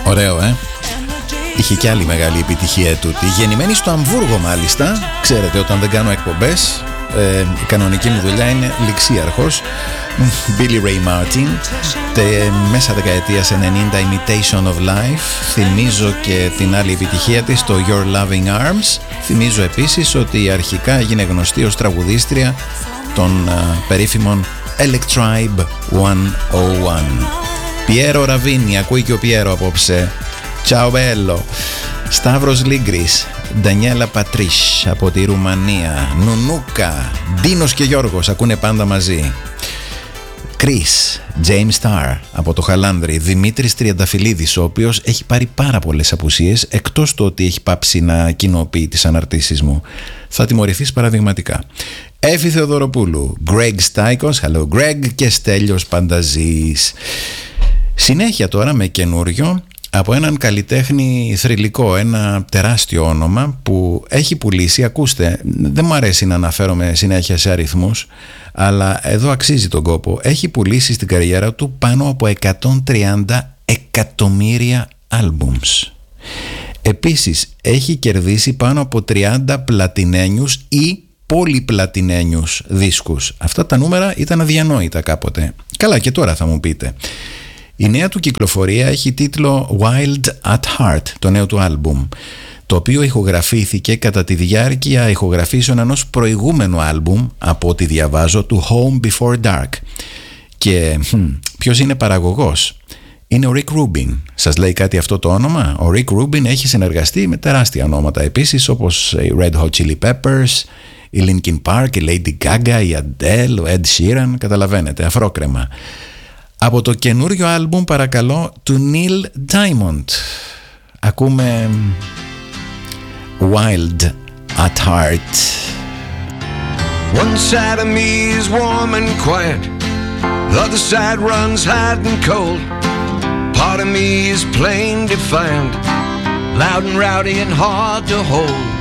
Ωραίο, Είχε και άλλη μεγάλη επιτυχία τούτη. Γεννημένη στο Αμβούργο μάλιστα. Ξέρετε, όταν δεν κάνω εκπομπές, η κανονική μου δουλειά είναι ληξίαρχος. Billy Ray Martin, μέσα δεκαετίας 90, Imitation of Life. Θυμίζω και την άλλη επιτυχία της, το Your Loving Arms. Θυμίζω επίσης ότι αρχικά έγινε γνωστή ως τραγουδίστρια των περίφημων Electribe 101. Πιέρο Ραβίνι, ακούει και ο Πιέρο απόψε. Ciao bello. Σταύρος Λίγκρης, Ντανιέλα Πατρίς από τη Ρουμανία, Νουνούκα, Ντίνος και Γιώργος ακούνε πάντα μαζί. Κρίς, James Starr από το Χαλάνδρι, Δημήτρης Τριανταφυλλίδης, ο οποίος έχει πάρει πάρα πολλές απουσίες, εκτός του ότι έχει πάψει να κοινοποιεί τις αναρτήσεις μου. Θα τιμωρηθείς παραδειγματικά. Εύη Θεοδωροπούλου, Greg Στάικος, hello Greg, και Στέλιος Πανταζής. Συνέχεια τώρα με καινούριο από έναν καλλιτέχνη θρυλικό, ένα τεράστιο όνομα που έχει πουλήσει, ακούστε, δεν μου αρέσει να αναφέρομαι συνέχεια σε αριθμούς, αλλά εδώ αξίζει τον κόπο. Έχει πουλήσει στην καριέρα του πάνω από 130 εκατομμύρια άλμπουμς. Επίσης έχει κερδίσει πάνω από 30 πλατινένιους ή πολυπλατινένιους δίσκους. Αυτά τα νούμερα ήταν αδιανόητα κάποτε. Καλά, και τώρα θα μου πείτε. Η νέα του κυκλοφορία έχει τίτλο Wild at Heart, το νέο του άλμπουμ, το οποίο ηχογραφήθηκε κατά τη διάρκεια ηχογραφήσεων ενός προηγούμενου άλμπουμ, από ό,τι διαβάζω, του Home Before Dark. Και ποιος είναι παραγωγός? Είναι ο Rick Rubin. Σας λέει κάτι αυτό το όνομα? Ο Rick Rubin έχει συνεργαστεί με τεράστια ονόματα επίσης, όπως οι Red Hot Chili Peppers, η Linkin Park, η Lady Gaga, η Adele, ο Ed Sheeran, καταλαβαίνετε, αφρόκρεμα. Από το καινούριο άλμπουμ, παρακαλώ, του Neil Diamond, ακούμε Wild at Heart. One side of me is warm and quiet, the other side runs hot and cold. Part of me is plain defiant, loud and rowdy and hard to hold.